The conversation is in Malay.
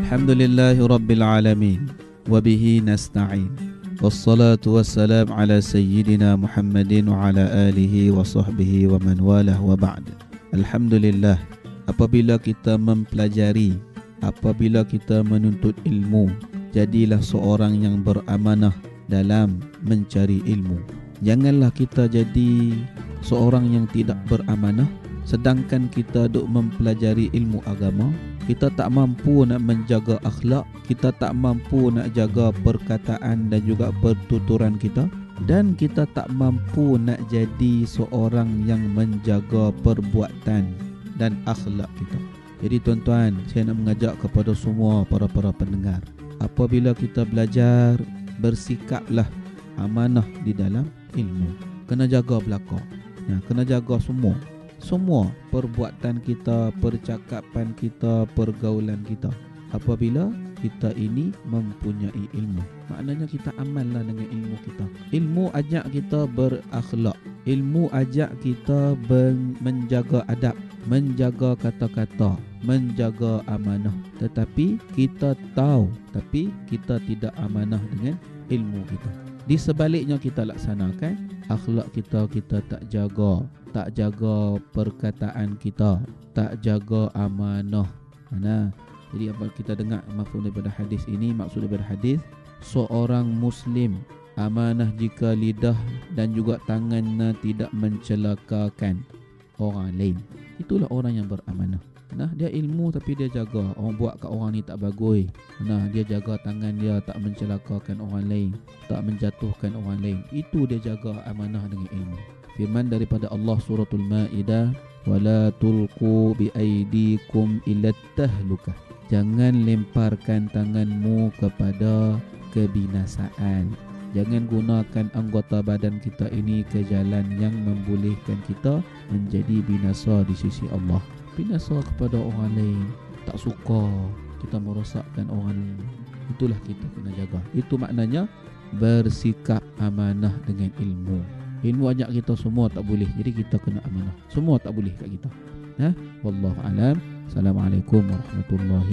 Alhamdulillahi Rabbil Alamin. Wabihi nasta'in. Wassalatu wassalam ala sayyidina Muhammadin wa ala alihi wa sahbihi wa man walah wa ba'd. Alhamdulillah, apabila kita mempelajari, apabila kita menuntut ilmu, jadilah seorang yang beramanah dalam mencari ilmu. Janganlah kita jadi seorang yang tidak beramanah, sedangkan kita duk mempelajari ilmu agama, kita tak mampu nak menjaga akhlak, kita tak mampu nak jaga perkataan dan juga pertuturan kita, dan kita tak mampu nak jadi seorang yang menjaga perbuatan dan akhlak kita. Jadi tuan-tuan, saya nak mengajak kepada semua para pendengar, apabila kita belajar, bersikaplah amanah di dalam ilmu. Kena jaga belaka. Kena jaga semua perbuatan kita, percakapan kita, pergaulan kita. Apabila kita ini mempunyai ilmu, maknanya kita amallah dengan ilmu kita. Ilmu ajak kita berakhlak, ilmu ajak kita menjaga adab, menjaga kata-kata, menjaga amanah. Tetapi kita tahu, tapi kita tidak amanah dengan ilmu kita. Di sebaliknya kita laksanakan, akhlak kita tak jaga, tak jaga perkataan kita, tak jaga amanah. Jadi apa kita dengar mafhum daripada hadis ini, maksud daripada hadis, seorang Muslim amanah jika lidah dan juga tangannya tidak mencelakakan orang lain. Itulah orang yang beramanah. Dia ilmu tapi dia jaga. Orang buat kat orang ni tak bagus. Dia jaga tangan dia tak mencelakakan orang lain, tak menjatuhkan orang lain. Itu dia jaga amanah dengan ilmu. Firman daripada Allah suratul Maidah, wala tulqu biaidikum ila tahlukah. Jangan lemparkan tanganmu kepada kebinasaan. Jangan gunakan anggota badan kita ini ke jalan yang membolehkan kita menjadi binasa di sisi Allah. Binasa kepada orang lain, tak suka kita merosakkan orang lain. Itulah kita kena jaga. Itu maknanya bersikap amanah dengan ilmu. Ilmu ajak kita semua tak boleh, jadi kita kena amanah. Semua tak boleh kat kita. Wallahu alam. Assalamualaikum warahmatullahi